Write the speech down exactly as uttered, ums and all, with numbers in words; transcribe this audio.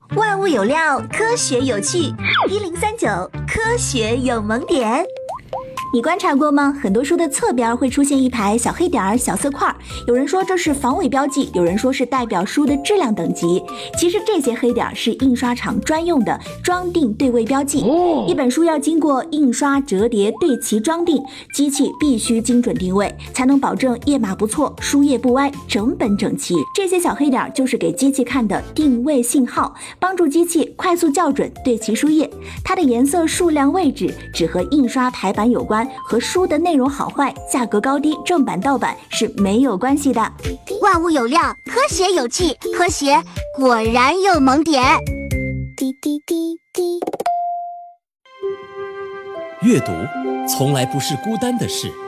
万物有料，科学有趣。一零三九，科学有萌点。你观察过吗？很多书的侧边会出现一排小黑点、小色块，有人说这是防伪标记，有人说是代表书的质量等级。其实这些黑点是印刷厂专用的装订对位标记。一本书要经过印刷、折叠、对齐装订，机器必须精准定位，才能保证页码不错，书页不歪，整本整齐。这些小黑点就是给机器看的定位信号，帮助机器快速校准对齐书页。它的颜色、数量、位置只和印刷排版有关，和书的内容好坏、价格高低、正版盗版是没有关系的。 万物有料，科学有趣，科学果然有萌点。滴滴滴滴。 阅读从来不是孤单的事。